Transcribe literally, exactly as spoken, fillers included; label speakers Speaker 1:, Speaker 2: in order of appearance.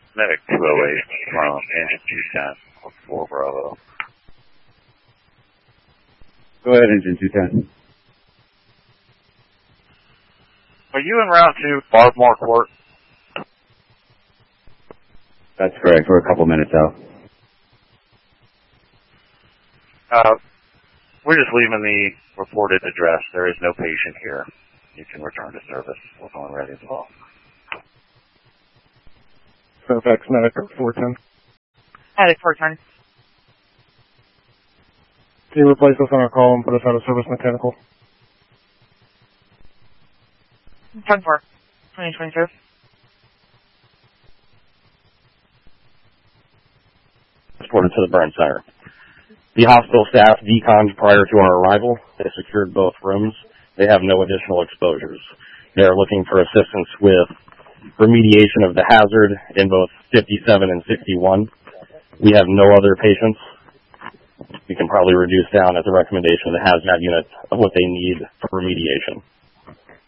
Speaker 1: Medic two oh eight from engine two ten, four Bravo.
Speaker 2: Go ahead, engine two ten.
Speaker 1: Are you en route to Bardmore Court?
Speaker 2: That's correct. We're a couple minutes out.
Speaker 1: Uh, we're just leaving the reported address. There is no patient here. You can return to service. We're going ready as well.
Speaker 3: Fairfax Medic four ten.
Speaker 4: Medic four ten.
Speaker 3: Can you replace us on our call and put us out of service mechanical?
Speaker 4: ten four. twenty twenty-two.
Speaker 5: Reported to the burn center. The hospital staff deconned prior to our arrival. They secured both rooms. They have no additional exposures. They are looking for assistance with remediation of the hazard in both fifty-seven and sixty-one. We have no other patients. We can probably reduce down at the recommendation of the hazmat unit of what they need for remediation.